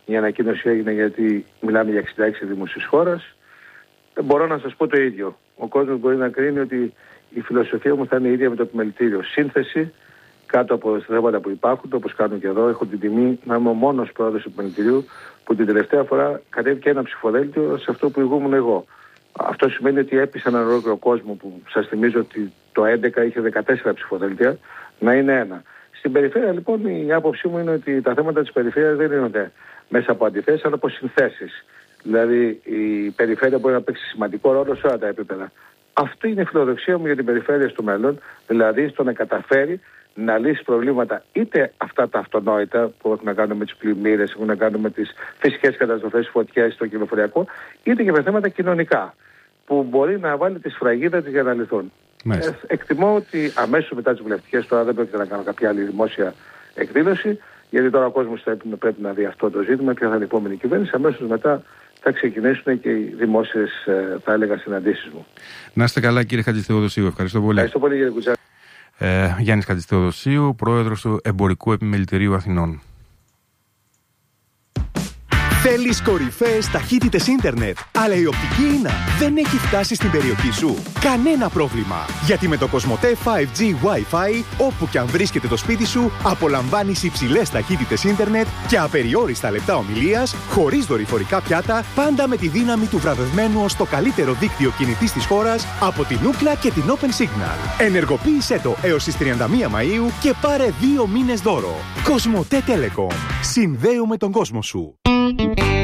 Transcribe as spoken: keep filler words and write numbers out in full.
η ανακοίνωση έγινε γιατί μιλάμε για εξήντα έξι δήμους της χώρας. Μπορώ να σας πω το ίδιο. Ο κόσμος μπορεί να κρίνει ότι η φιλοσοφία μου θα είναι η ίδια με το επιμελητήριο. Σύνθεση κάτω από τα θέματα που υπάρχουν, όπως κάνω και εδώ. Έχω την τιμή να είμαι ο μόνος πρόεδρος του επιμελητηρίου που την τελευταία φορά κατέβηκε ένα ψηφοδέλτιο σε αυτό που ηγούμουν εγώ. Αυτό σημαίνει ότι έπεισα έναν ολόκληρο κόσμο που σας θυμίζω ότι το έντεκα είχε δεκατέσσερα ψηφοδέλτια να είναι ένα. Στην περιφέρεια λοιπόν η άποψή μου είναι ότι τα θέματα της περιφέρειας δεν είναι μέσα από αντιθέσεις αλλά από συνθέσεις. Δηλαδή η περιφέρεια μπορεί να παίξει σημαντικό ρόλο σε όλα τα επίπεδα. Αυτή είναι η φιλοδοξία μου για την περιφέρεια στο μέλλον, δηλαδή στο να καταφέρει να λύσει προβλήματα είτε αυτά τα αυτονόητα που έχουν να κάνουν με τις πλημμύρες, έχουν να κάνουν με τις φυσικές καταστροφές, φωτιές στο κυκλοφοριακό, είτε και με θέματα κοινωνικά που μπορεί να βάλει τη σφραγίδα της για να λυθούν. Ε, εκτιμώ ότι αμέσως μετά τις βουλευτικές, τώρα δεν πρόκειται να κάνω κάποια άλλη δημόσια εκδήλωση, γιατί τώρα ο κόσμος θα πρέπει, πρέπει να δει αυτό το ζήτημα, ποια θα είναι η επόμενη κυβέρνηση, αμέσως μετά θα ξεκινήσουν και οι δημόσιες, θα έλεγα, συναντήσεις μου. Να είστε καλά κύριε Χατζηθεοδοσίου, ευχαριστώ πολύ. Ευχαριστώ πολύ κύριε Κουτσά. Ε, Γιάννης Χατζηθεοδοσίου, πρόεδρος του Εμπορικού Επιμελητηρίου Αθηνών. Θέλεις κορυφαίες ταχύτητες ίντερνετ, αλλά η οπτική ίνα δεν έχει φτάσει στην περιοχή σου? Κανένα πρόβλημα, γιατί με το Κοσμοτέ φάιβ τζι Wi-Fi, όπου και αν βρίσκεται το σπίτι σου, απολαμβάνεις υψηλές ταχύτητες ίντερνετ και απεριόριστα λεπτά ομιλίας, χωρίς δορυφορικά πιάτα, πάντα με τη δύναμη του βραβευμένου ως το καλύτερο δίκτυο κινητής της χώρας από την Ookla και την Open Signal. Ενεργοποίησέ το έως τις τριάντα μία Μαΐου και πάρε δύο μήνες δώρο. Κοσμοτέ Telecom. Συνδέουμε τον κόσμο σου.